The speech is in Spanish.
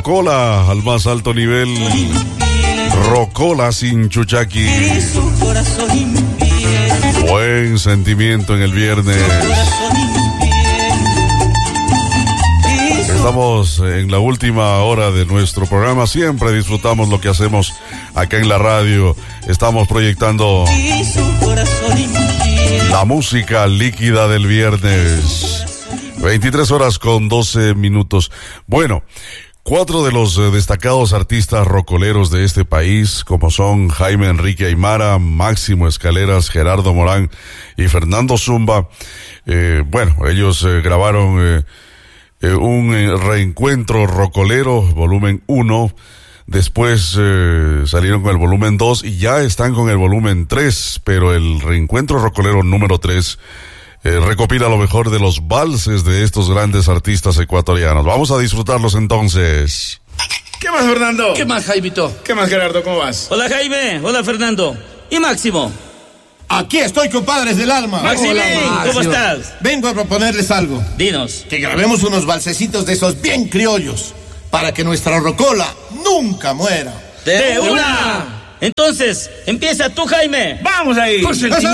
Rocola al más alto nivel. Rocola sin chuchaqui. Buen sentimiento en el viernes. Estamos en la última hora de nuestro programa. Siempre disfrutamos lo que hacemos acá en la radio. Estamos proyectando la música líquida del viernes. 23 horas con 12 minutos. Bueno, 4 de los destacados artistas rocoleros de este país, como son Jaime Enrique Aymara, Máximo Escaleras, Gerardo Morán y Fernando Zumba, ellos grabaron un reencuentro rocolero, volumen 1. Después salieron con el volumen 2 y ya están con el volumen 3, pero el reencuentro rocolero número 3 recopila lo mejor de los valses de estos grandes artistas ecuatorianos. Vamos a disfrutarlos entonces. ¿Qué más, Fernando? ¿Qué más, Jaimito? ¿Qué más, Gerardo? ¿Cómo vas? Hola, Jaime. Hola, Fernando. ¿Y Máximo? Aquí estoy, compadres del alma. Máximo, Hola, ¿cómo estás? Vengo a proponerles algo. Dinos. Que grabemos unos valsecitos de esos bien criollos, para que nuestra rocola nunca muera. ¡De una! Entonces, empieza tú, Jaime. ¡Vamos ahí! Por sentimiento.